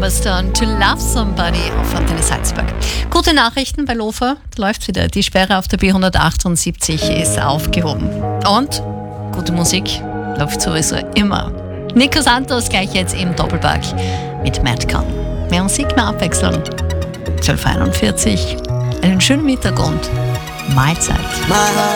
Emma Stone, To Love Somebody auf Antenne Salzburg. Gute Nachrichten bei Lofa, läuft wieder. Die Sperre auf der B178 ist aufgehoben. Und gute Musik läuft sowieso immer. Nico Santos gleich jetzt im Doppelpack mit Madcon. Mehr Musik, mehr Abwechslung. 12:41 Einen schönen Mittag und Mahlzeit.